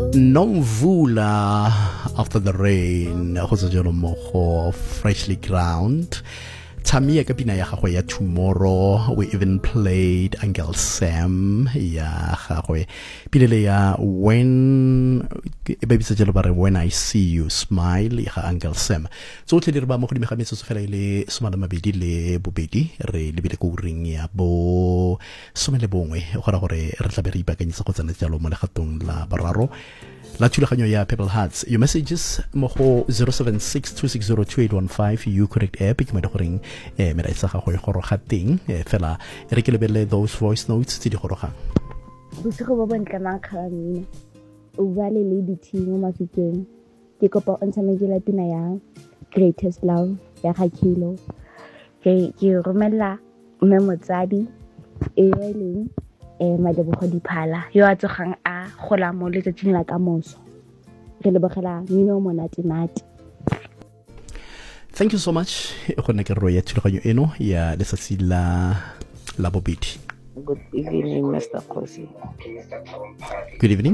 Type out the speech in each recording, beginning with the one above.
Nomvula after the rain go tsa jalo mo go freshly ground. Tamia ka pina ya gagwe ya tomorrow. We even played Uncle Sam ya gagwe pilele ya when baby sa jalo bare when I see you smile ya Uncle Sam. So tle di re ba mo go di megametso se fela ile somala mabedi le bobedi re lebile go ring ya bo somele bongwe gora gore re tla be re ipakanyetsa go tsena jalo mo legatong la bararo la thulaganyo ya Pebble Hearts. Your messages mo go 0762602815 you correct app ke mo goreng me ra itsa ga go goroga teng fela re ke lebele those voice notes tse di gorogang. Bosigo bo bontle makhamina o ba le lady team mo mafikeng ke kopa o ntshamekela pina ya Greatest Love ya ga Kilo ke romela mme motsadi e leng Madebogo Diphala yo a tsogang a gola mo letsatsing la kamoso re lebogela Mmino Monate Mati. Thank you so much go nna ke ro ya thulaganyo eno ya letsatsi la bobedi. Good evening, Mr. Kosi. Good evening.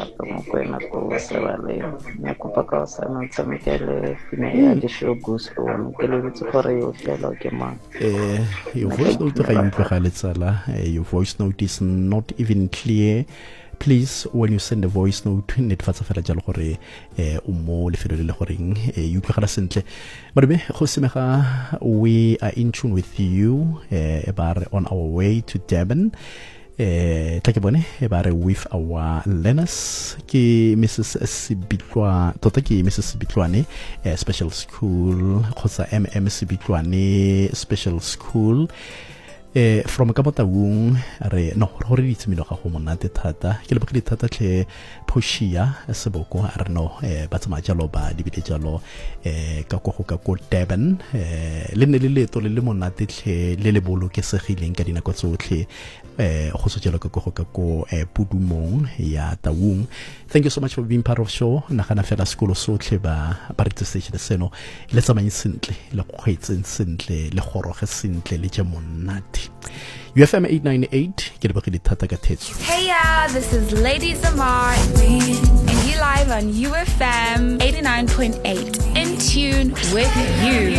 Your voice note your voice note is not even clear. Please, when you send a voice note, netfatsa fela jalo gore o mo lefelo le goreng you tlogela sentle. Madame go semega we are in tune with you about on our way to Durban. Tla ke bone bare with our learners ke Mrs. Sibitlwa tota ke Mrs. Sibitlwane special school kgotsa MM Sibitlwane special school from Kamotaung re no gore re ditsemelo ga go monate thata ke le bogile thata tle Poshia seboko a re no ba tsama jalo ba di bile jalo ka go Durban le ne le leto le monate tle le le bolokesegileng ka dinako tsotlhe go so jalo ka go Pudumong ya Taung. Thank you so much for being part of show nagana fela sekolo sotlhe ba re station seno le tsamayeng sentle le go kgweetseng sentle le goroge sentle le je monate. UFM 898 ke le bogile thata ka thetso. Hey this is Lady Zamar and you live on UFM 89.8 in tune with you.